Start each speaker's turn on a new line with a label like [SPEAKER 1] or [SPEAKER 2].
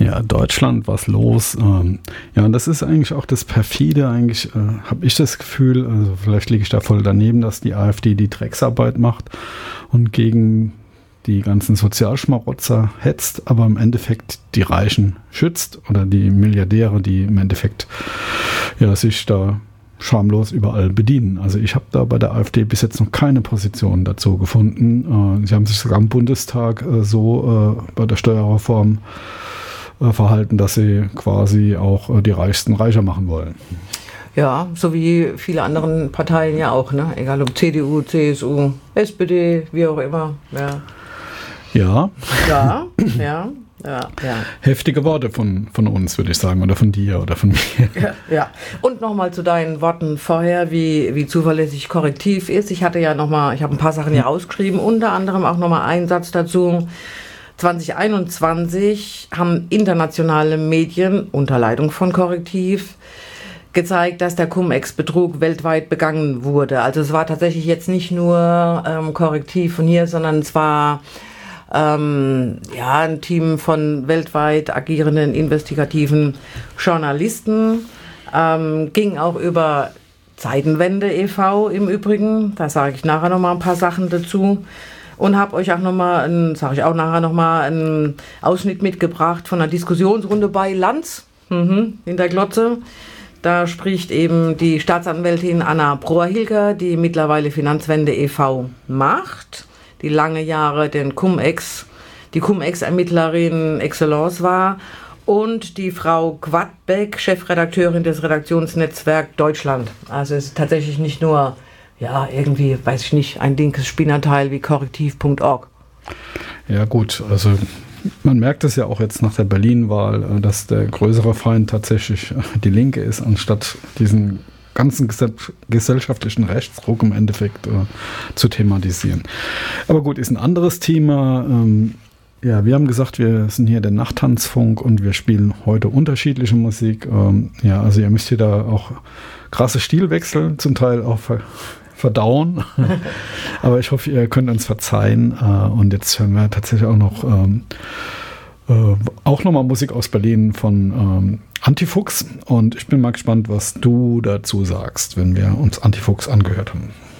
[SPEAKER 1] Ja, Deutschland, was los? Ja, und das ist eigentlich auch das Perfide, eigentlich habe ich das Gefühl, also vielleicht liege ich da voll daneben, dass die AfD die Drecksarbeit macht und gegen die ganzen Sozialschmarotzer hetzt, aber im Endeffekt die Reichen schützt oder die Milliardäre, die im Endeffekt ja, sich da schamlos überall bedienen. Also ich habe da bei der AfD bis jetzt noch keine Position dazu gefunden. Sie haben sich sogar im Bundestag bei der Steuerreform verhalten, dass sie quasi auch die Reichsten reicher machen wollen.
[SPEAKER 2] Ja, so wie viele anderen Parteien ja auch, ne? Egal ob CDU, CSU, SPD, wie auch immer. Ja. Ja.
[SPEAKER 1] Heftige Worte von uns, würde ich sagen, oder von dir oder von mir.
[SPEAKER 2] Ja. Und nochmal zu deinen Worten vorher, wie zuverlässig Korrektiv ist. Ich habe ein paar Sachen hier rausgeschrieben, unter anderem auch nochmal einen Satz dazu. 2021 haben internationale Medien unter Leitung von Korrektiv gezeigt, dass der Cum-Ex-Betrug weltweit begangen wurde. Also es war tatsächlich jetzt nicht nur Korrektiv von hier, sondern es war ein Team von weltweit agierenden investigativen Journalisten. Ging auch über Zeitenwende e.V. im Übrigen. Da sage ich nachher nochmal ein paar Sachen dazu. Und habe euch auch nochmal, einen Ausschnitt mitgebracht von einer Diskussionsrunde bei Lanz in der Glotze. Da spricht eben die Staatsanwältin Anna Brohr-Hilger, die mittlerweile Finanzwende e.V. macht, die lange Jahre die Cum-Ex-Ermittlerin Excellence war, und die Frau Quadbeck, Chefredakteurin des Redaktionsnetzwerk Deutschland. Also es ist tatsächlich nicht nur irgendwie, weiß ich nicht, ein linkes Spinnerteil wie korrektiv.org.
[SPEAKER 1] Ja gut, also man merkt es ja auch jetzt nach der Berlin-Wahl, dass der größere Feind tatsächlich die Linke ist, anstatt diesen ganzen gesellschaftlichen Rechtsruck im Endeffekt zu thematisieren. Aber gut, ist ein anderes Thema. Wir haben gesagt, wir sind hier der Nachttanzfunk und wir spielen heute unterschiedliche Musik. Also ihr müsst hier da auch krasse Stilwechsel zum Teil auch verdauen. Aber ich hoffe, ihr könnt uns verzeihen. Und jetzt hören wir tatsächlich auch nochmal Musik aus Berlin von Antifuchs. Und ich bin mal gespannt, was du dazu sagst, wenn wir uns Antifuchs angehört haben.